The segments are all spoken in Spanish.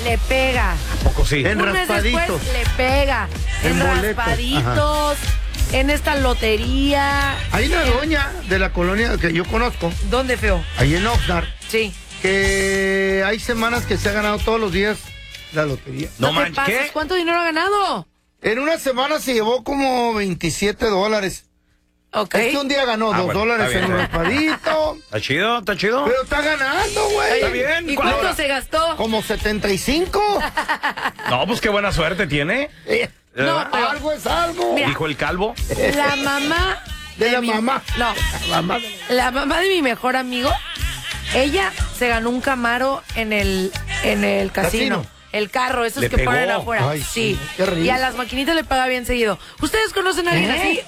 le pega. ¿A poco sí? En Un mes raspaditos. después le pega. En boletos. raspaditos, en esta lotería. Hay una doña de la colonia que yo conozco, ¿Dónde, feo? ahí en Oxnard, Sí. que hay semanas que se ha ganado todos los días la lotería. No te manches, pases, ¿qué? ¿Cuánto dinero ha ganado? En una semana se llevó como $27. Ok. Es que un día ganó $2 bueno, está en un bien. raspadito. ¿Está chido? ¿Está chido? Pero está ganando, güey. Está bien. ¿Y ¿Cuál cuánto hora? se gastó? Como 75. No, pues qué buena suerte tiene. No, pero Algo es algo. Mira. Dijo el calvo. la mamá De la mi- mamá. No, Mamá. la mamá de mi mejor amigo, ella se ganó un Camaro en el casino. Casino. El carro, esos Le que pegó. ponen afuera. Ay, sí. sí, qué rico. Y a las maquinitas le paga bien seguido. ¿Ustedes conocen a alguien así?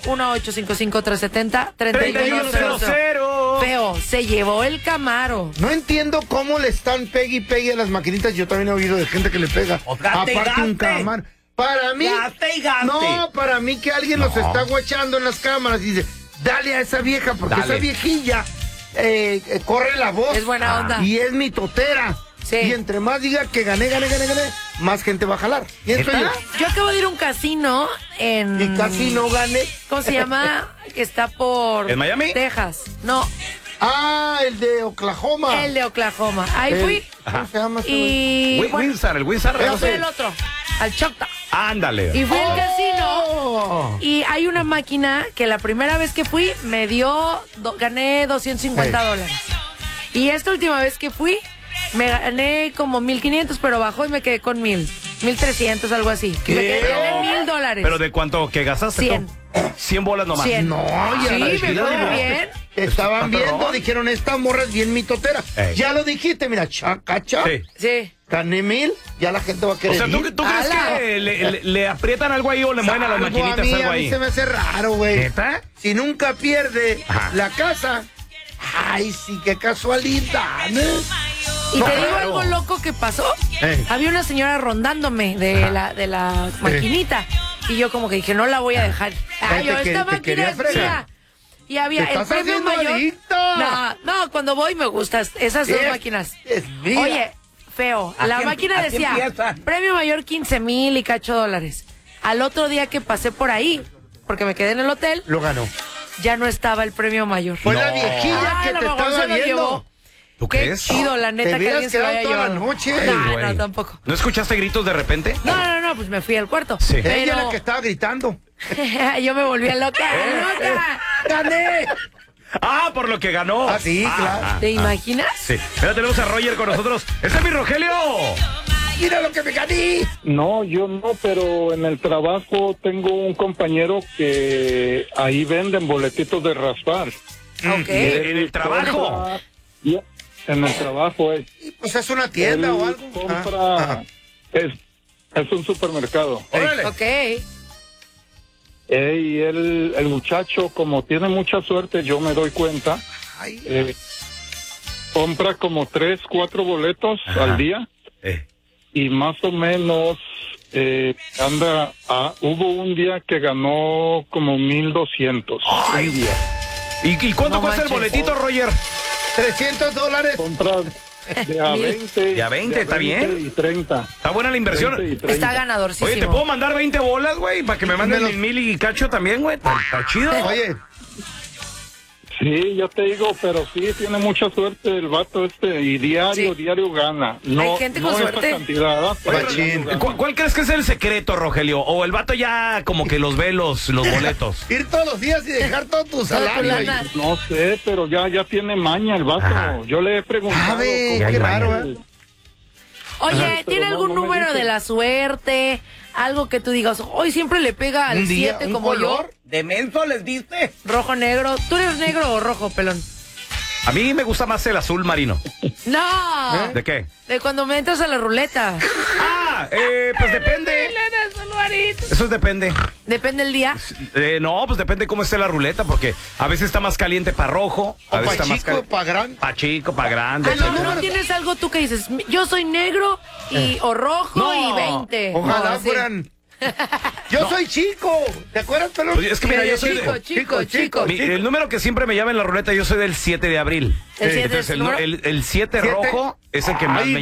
1-855-370-3100. Feo, se llevó el Camaro. No entiendo cómo le están pegue y pegue a las maquinitas. Yo también he oído de gente que le pega. Gaste y Aparte un gaste. Camaro. Para mí. Gaste y gaste. No, para mí que alguien los está guachando en las cámaras y dice, dale a esa vieja, porque Dale. esa viejilla corre la voz. Es buena onda. Y es mi totera. Sí. Y entre más diga que gané, más gente va a jalar. Y eso ¿Neta? Yo acabo de ir a un casino en... y casi no gané. ¿Cómo se llama? Que está por... ¿En Miami? Texas. No, Ah, el de Oklahoma. el de Oklahoma. Ahí fui ¿Cómo se llama ese güey? y... bueno, Windsor, el Windsor. no fui al otro, al Choctaw. Ándale. Y fui al casino Oh. y hay una máquina que la primera vez que fui me dio, gané $250. Y esta última vez que fui, me gané como 1,500, pero bajó y me quedé con 1,300, algo así. ¿Qué? Me quedé en $1,000. ¿Pero de cuánto que gastaste? 100. tú? 100 bolas nomás. 100. No, ya Sí, la me chingada, fue no. bien. Estaban Está viendo, perrón. dijeron, esta morra es bien mitotera. Ey. Ya lo dijiste, mira, chacacha. Sí. Sí. Gané 1,000, ya la gente va a O querer sea, ¿tú ir. crees ¡Hala! que le aprietan algo ahí o le mueven a las Algo maquinitas algo a mí ahí? se me hace raro, güey. ¿Neta? Si nunca pierde Ajá. la casa, ay, sí, qué casualidad, ¿eh? Y No, te digo claro. algo loco que pasó. Ey. Había una señora rondándome de la maquinita. Y yo como que dije, no la voy a dejar. Ay, yo, Te esta te máquina quería es fregar. mía. Y había Te el estás premio haciendo mayor. adicta. No, cuando voy me gustan esas dos máquinas. Es mía. Oye, feo, la máquina así decía, empiezan. premio mayor 15,000 y cacho $. Al otro día que pasé por ahí, porque me quedé en el hotel, Lo ganó. ya no estaba el premio mayor. Fue la No. viejilla Ay, que a lo te mejor estaba se lo viendo. llevó. ¿Tú Qué crees? chido, la neta, Te que hubieras alguien se lo quedado haya toda la llevado. noche. No, Güey. tampoco. ¿No escuchaste gritos de repente? No, pues me fui al cuarto. Sí. Ella Pero la que estaba gritando. yo me volví loca. ¡Gané! Ah, por lo que ganó. Ah, sí, claro. ¿Te imaginas? Sí. Pero tenemos a Roger con nosotros. ¡Ese es mi Rogelio! ¡Mira lo que me gané! No, yo no, pero en el trabajo tengo un compañero que ahí venden boletitos de raspar. Ok. ¿En el trabajo? Compra- Ya, en el trabajo Pues es una tienda él o algo. compra, Ajá. es un supermercado. ¡Órale! Ok. Y el muchacho, como tiene mucha suerte, yo me doy cuenta, Ay, compra como 3, 4 boletos Ajá. al día y más o menos hubo un día que ganó como 1,200. Ay, un día. ¿Y cuánto No cuesta el manches. boletito, Roger? $300. Compra de a 20. De a 20, ¿está bien? Y 30. ¿Está buena la inversión? 20 y 30. Está ganadorcísimo. Oye, ¿te puedo mandar 20 bolas, güey? Para que me manden Dímelo. 1,000 y cacho también, güey. Está chido. Oye, Sí, yo te digo, pero sí, tiene mucha suerte el vato y diario gana. No, Hay gente con no suerte. esa cantidad, pero Machín. diario gana. ¿Cuál crees que es el secreto, Rogelio? ¿O el vato ya como que los ve los boletos? ir todos los días y dejar todo tu salario. tu ahí. lana. No sé, pero ya tiene maña el vato. Ajá. Yo le he preguntado. Sabe, cómo qué raro, es. ¿eh? Oye, Ajá, ¿tiene pero algún no me número dice. de la suerte? Algo que tú digas, hoy siempre le pega al Un día, 7 un como color. ¿De menso les diste? yo. Rojo, negro. ¿Tú eres negro o rojo, pelón? A mí me gusta más el azul marino. No. ¿De qué? De cuando me entras a la ruleta. Pues depende. Eso depende. Depende el día. No, pues depende cómo esté la ruleta, porque a veces está más caliente para rojo, a O veces pa' está más chico, caliente pa' grande. para chico, para grande. Ah, no, etcétera. no tienes algo tú que dices, yo soy negro y o rojo No. y 20. Ojalá No, sí. fueran. Yo soy chico. ¿Te acuerdas, pelón? Oye, es que mira, yo soy de- Chico. El número que siempre me llama en la ruleta, yo soy del 7 de abril. El 7 Entonces, es el número. el 7 ¿Siete? rojo es el que más Ay, me